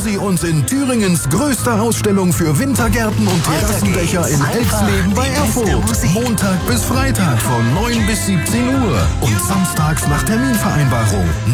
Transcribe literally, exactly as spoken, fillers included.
Sie uns in Thüringens größter Ausstellung für Wintergärten und Terrassendächer in Elfsleben bei Erfurt. Montag bis Freitag von neun bis siebzehn Uhr und samstags nach Terminvereinbarung